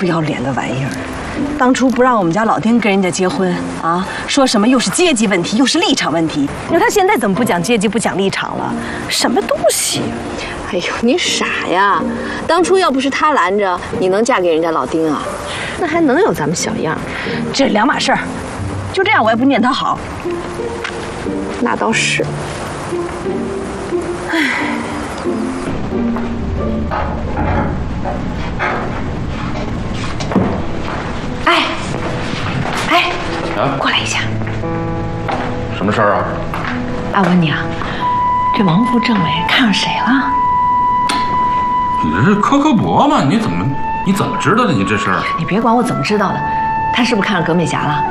不要脸的玩意儿！当初不让我们家老丁跟人家结婚啊，说什么又是阶级问题，又是立场问题。你说他现在怎么不讲阶级，不讲立场了？什么东西？ 哎呦，你傻呀！当初要不是他拦着，你能嫁给人家老丁啊？那还能有咱们小样？ 这两码事儿。就这样，我也不念他好。 那倒是。唉。 过来一下。什么事儿啊？ 我问你啊，这王副政委看上谁了？ 你这是科博吗？你怎么知道的？你这事儿？ 你别管我怎么知道的，他是不是看上葛美霞了？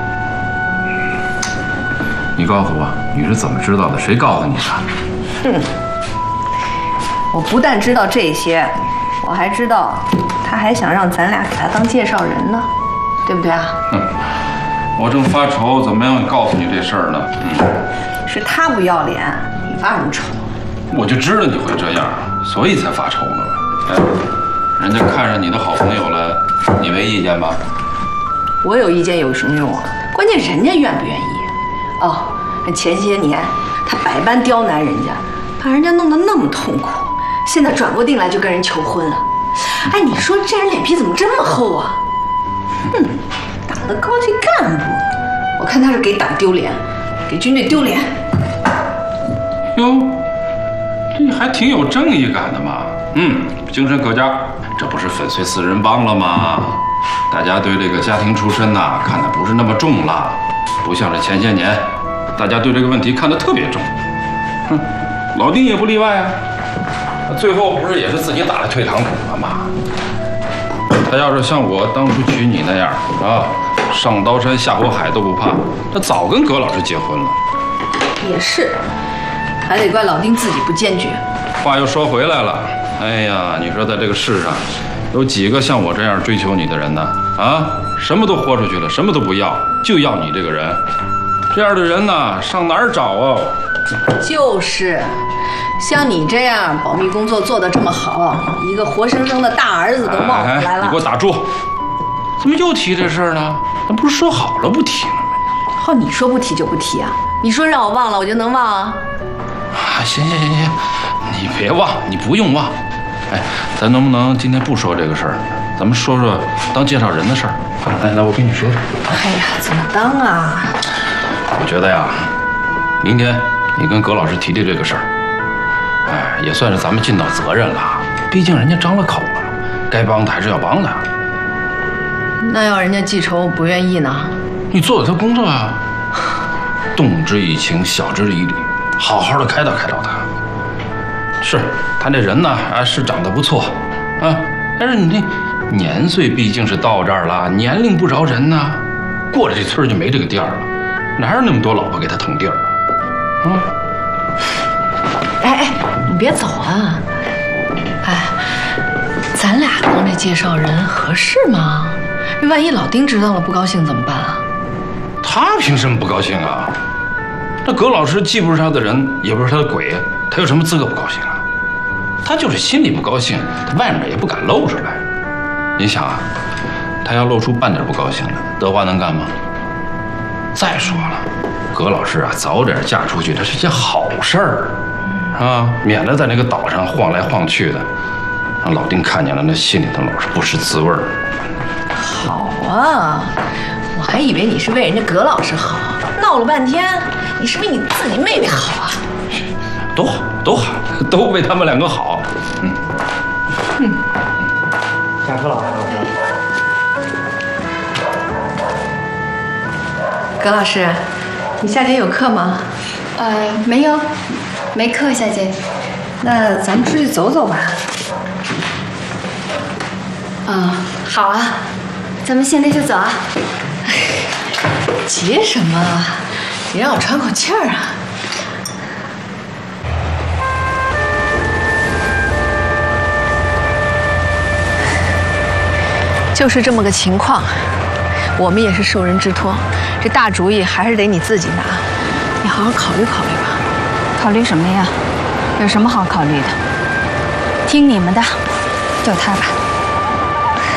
你告诉我，你是怎么知道的？谁告诉你的？ 哼，我不但知道这些，我还知道他还想让咱俩给他当介绍人呢，对不对啊？ 我正发愁怎么样告诉你这事儿呢。 是他不要脸，你发什么愁？ 我就知道你会这样，所以才发愁呢。哎，人家看上你的好朋友了，你没意见吧？ 我有意见有什么用啊？关键人家愿不愿意。哦，前些年他百般刁难人家，把人家弄得那么痛苦，现在转过腚来就跟人求婚了。哎，你说这人脸皮怎么这么厚啊？哼，党的高级干部，我看他是给党丢脸，给军队丢脸。 哟，这还挺有正义感的嘛。精神可嘉，这不是粉碎四人帮了吗？大家对这个家庭出身呐看得不是那么重了，不像是前些年，大家对这个问题看得特别重。老丁也不例外啊，最后不是也是自己打了退堂鼓了吗？他要是像我当初娶你那样啊，上刀山下火海都不怕，他早跟葛老师结婚了。 也是，还得怪老丁自己不坚决。 话又说回来了，哎呀，你说在这个世上，有几个像我这样追求你的人呢？啊，什么都豁出去了，什么都不要，就要你这个人。这样的人呢，上哪儿找啊？ 就是，像你这样保密工作做得这么好，一个活生生的大儿子都冒出来了。 你给我打住！怎么又提这事儿呢？咱不是说好了不提了吗？ 你说不提就不提啊？你说让我忘了，我就能忘啊？ 行，你别忘，你不用忘。哎，咱能不能今天不说这个事儿？咱们说说当介绍人的事儿。来，我跟你说说。 哎呀，怎么当啊？ 我觉得呀，明天你跟葛老师提这个事儿，哎，也算是咱们尽到责任了。毕竟人家张了口了，该帮的还是要帮的。 那要人家记仇不愿意呢？ 你做了他工作啊，动之以情，晓之以理，好好的开导开导他。是他这人呢，是长得不错，啊，但是你这年岁毕竟是到这儿了，年龄不饶人呐，过了这村就没这个店了，哪有那么多老婆给他腾地儿啊？ 哎，你别走啊！哎，咱俩当这介绍人合适吗？万一老丁知道了不高兴怎么办啊？ 他凭什么不高兴啊？这葛老师既不是他的人，也不是他的鬼，他有什么资格不高兴啊？他就是心里不高兴，他外面也不敢露出来。你想啊，他要露出半点不高兴来，德华能干吗？再说了，葛老师啊，早点嫁出去，这是件好事儿啊，免得在那个岛上晃来晃去的，让老丁看见了，那心里头老是不是滋味儿。 好啊，我还以为你是为人家葛老师好，闹了半天，你是为你自己妹妹好啊？ 都好，都好，都为他们两个好。 下课了，老师。 葛老师，你下节有课吗？ 没有，没课下节。 那咱们出去走走吧。 好啊，咱们现在就走啊。 急什么？你让我喘口气儿啊。就是这么个情况，我们也是受人之托，这大主意还是得你自己拿，你好好考虑考虑吧。 考虑什么呀？有什么好考虑的？听你们的，就他吧。